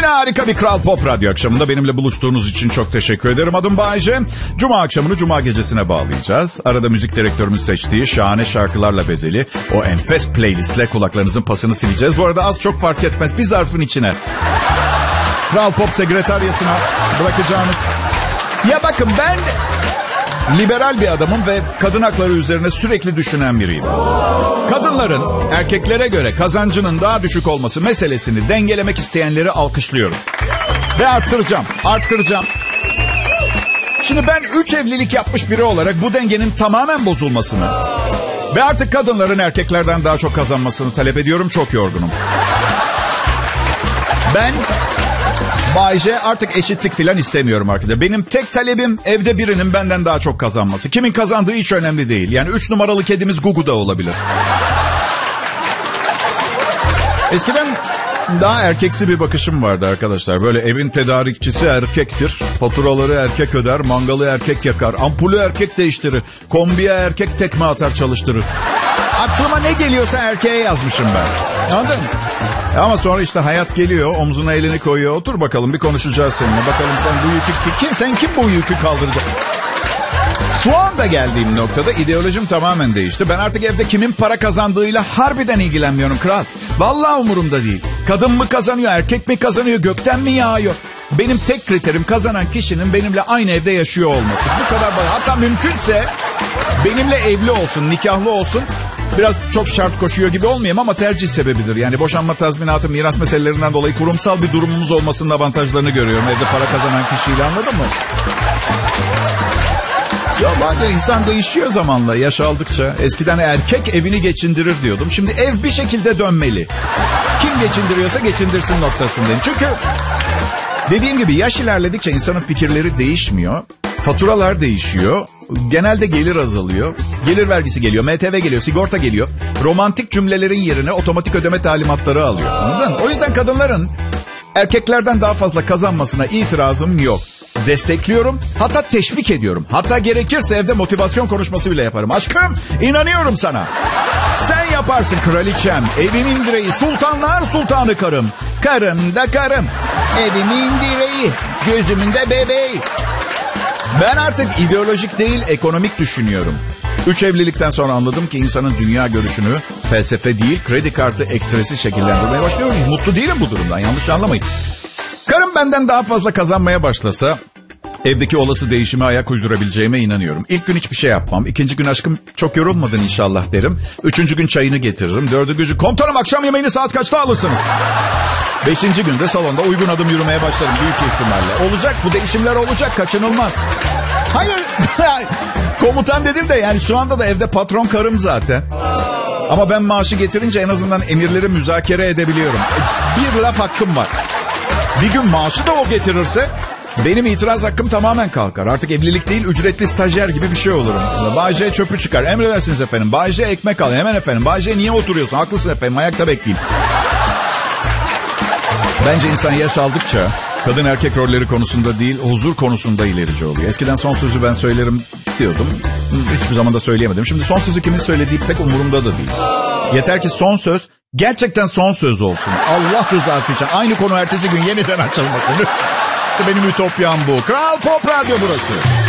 harika bir Kral Pop Radyo akşamında benimle buluştuğunuz için çok teşekkür ederim. Adım Bayece. Cuma akşamını Cuma gecesine bağlayacağız. Arada müzik direktörümüz seçtiği şahane şarkılarla bezeli o enfes playlistle kulaklarınızın pasını sileceğiz. Bu arada az çok fark etmez. Bir zarfın içine Kral Pop sekreteryasına bırakacağınız. Ya bakın, ben liberal bir adamım ve kadın hakları üzerine sürekli düşünen biriyim. Kadınların erkeklere göre kazancının daha düşük olması meselesini dengelemek isteyenleri alkışlıyorum. Ve arttıracağım. Şimdi ben 3 evlilik yapmış biri olarak bu dengenin tamamen bozulmasını ve artık kadınların erkeklerden daha çok kazanmasını talep ediyorum. Çok yorgunum. Ben Bayce artık eşitlik falan istemiyorum arkadaşlar. Benim tek talebim evde birinin benden daha çok kazanması. Kimin kazandığı hiç önemli değil. Yani 3 numaralı kedimiz Gugu da olabilir. Eskiden daha erkeksi bir bakışım vardı arkadaşlar. Böyle evin tedarikçisi erkektir. Faturaları erkek öder, mangalı erkek yakar, ampulü erkek değiştirir, kombiye erkek tekme atar çalıştırır. Aklıma ne geliyorsa erkeğe yazmışım ben. Anladın mı? Ama sonra işte hayat geliyor, omzuna elini koyuyor. Otur bakalım, bir konuşacağız seninle. Bakalım sen kim bu yükü kaldıracak? Şu anda geldiğim noktada ideolojim tamamen değişti. Ben artık evde kimin para kazandığıyla harbiden ilgilenmiyorum kral. Vallahi umurumda değil. Kadın mı kazanıyor, erkek mi kazanıyor, gökten mi yağıyor? Benim tek kriterim kazanan kişinin benimle aynı evde yaşıyor olması. Bu kadar basit. Hatta mümkünse benimle evli olsun, nikahlı olsun. Biraz çok şart koşuyor gibi olmayayım ama tercih sebebidir. Yani boşanma tazminatı, miras meselelerinden dolayı kurumsal bir durumumuz olmasının avantajlarını görüyorum. Evde para kazanan kişiyle, anladın mı? Ya bazen insan değişiyor zamanla, yaş aldıkça. Eskiden erkek evini geçindirir diyordum. Şimdi ev bir şekilde dönmeli. Kim geçindiriyorsa geçindirsin noktasındayım. Çünkü dediğim gibi yaş ilerledikçe insanın fikirleri değişmiyor. Faturalar değişiyor. Genelde gelir azalıyor. Gelir vergisi geliyor, MTV geliyor, sigorta geliyor. Romantik cümlelerin yerine otomatik ödeme talimatları alıyor. Anladın mı? O yüzden kadınların erkeklerden daha fazla kazanmasına itirazım yok. Destekliyorum, hatta teşvik ediyorum. Hatta gerekirse evde motivasyon konuşması bile yaparım. Aşkım, inanıyorum sana. Sen yaparsın kraliçem. Evimin direği, sultanlar sultanı karım. Karım da karım. Evimin direği, gözümün de bebeği. Ben artık ideolojik değil, ekonomik düşünüyorum. 3 evlilikten sonra anladım ki insanın dünya görüşünü felsefe değil, kredi kartı ekstresi şekillendirmeye başlıyor. Mutlu değilim bu durumdan, yanlış anlamayın. Karım benden daha fazla kazanmaya başlasa evdeki olası değişime ayak uydurabileceğime inanıyorum. İlk gün hiçbir şey yapmam. 2. gün aşkım çok yorulmadın inşallah derim. 3. gün çayını getiririm. 4. gün komutanım akşam yemeğini saat kaçta alırsınız? 5. günde salonda uygun adım yürümeye başlarım büyük ihtimalle. Olacak, bu değişimler olacak, kaçınılmaz. Hayır, komutan dedim de yani şu anda da evde patron karım zaten. Ama ben maaşı getirince en azından emirleri müzakere edebiliyorum. Bir laf hakkım var. Bir gün maaşı da o getirirse benim itiraz hakkım tamamen kalkar. Artık evlilik değil, ücretli stajyer gibi bir şey olurum. Bayce çöpü çıkar. Emredersiniz efendim. Bayce ekmek al. Hemen efendim. Bayce niye oturuyorsun? Haklısın efendim. Ayakta bekleyeyim. Bence insan yaş aldıkça kadın erkek rolleri konusunda değil, huzur konusunda ilerici oluyor. Eskiden son sözü ben söylerim diyordum. Hiçbir zaman da söyleyemedim. Şimdi son sözü kimin söylediği pek umurumda da değil. Yeter ki son söz gerçekten son söz olsun. Allah rızası için aynı konu ertesi gün yeniden açılmasın. İşte benim ütopyam bu. Kral Pop Radyo burası.